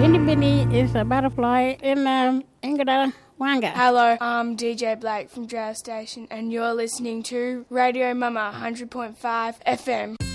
Indy Binny is a butterfly in Ingada Wanga. Hello, I'm DJ Blake from Drow Station, and you're listening to Radio Mama 100.5 FM.